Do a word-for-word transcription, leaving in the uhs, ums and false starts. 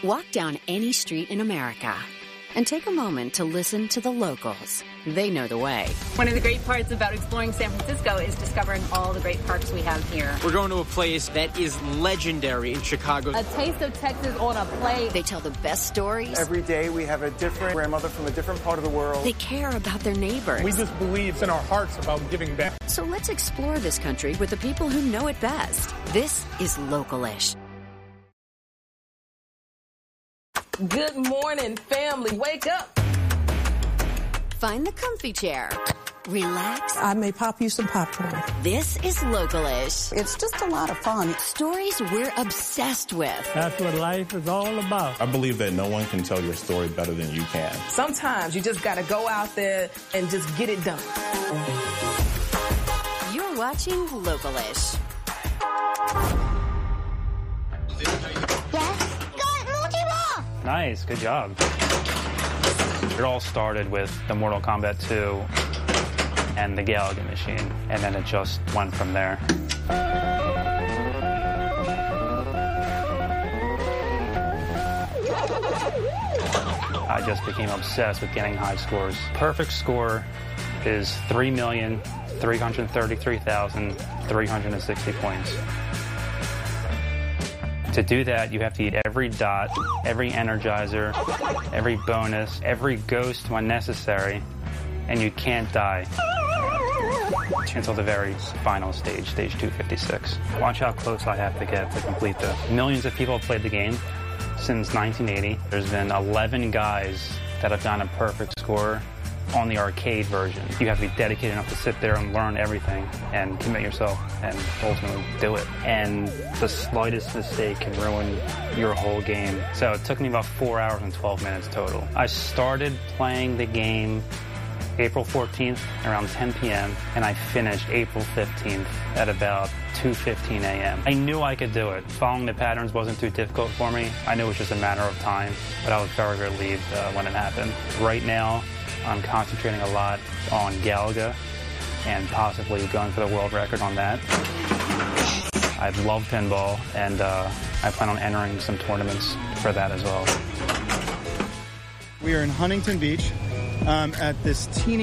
Walk down any street in America and take a moment to listen to the locals. They know the way. One of the great parts about exploring San Francisco is discovering all the great parks we have here. We're going to a place that is legendary in Chicago. A taste of Texas on a plate. They tell the best stories. Every day we have a different grandmother from a different part of the world. They care about their neighbors. We just believe in our hearts about giving back. So let's explore this country with the people who know it best. This is Local-ish. Good morning, family. Wake up. Find the comfy chair. Relax. I may pop you some popcorn. This is Local-ish. It's just a lot of fun. Stories we're obsessed with. That's what life is all about. I believe that no one can tell your story better than you can. Sometimes you just got to go out there and just get it done. You're watching Local-ish. Nice, good job. It all started with the Mortal Kombat two and the Galaga machine, and then it just went from there. I just became obsessed with getting high scores. Perfect score is three million, three hundred thirty-three thousand, three hundred sixty points. To do that, you have to eat every dot, every energizer, every bonus, every ghost when necessary, and you can't die until the very final stage, stage two fifty-six. Watch how close I have to get to complete this. Millions of people have played the game since nineteen eighty. There's been eleven guys that have done a perfect score on the arcade version. You have to be dedicated enough to sit there and learn everything and commit yourself and ultimately do it. And the slightest mistake can ruin your whole game. So it took me about four hours and twelve minutes total. I started playing the game April fourteenth around ten p.m. and I finished April fifteenth at about two fifteen a.m. I knew I could do it. Following the patterns wasn't too difficult for me. I knew it was just a matter of time, but I was very relieved uh, when it happened. Right now, I'm concentrating a lot on Galaga and possibly going for the world record on that. I love pinball, and uh, I plan on entering some tournaments for that as well. We are in Huntington Beach um, at this teeny